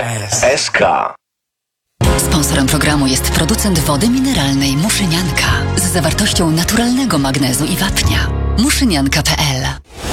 SK. Sponsorem programu jest producent wody mineralnej Muszynianka z zawartością naturalnego magnezu i wapnia. Muszynianka.pl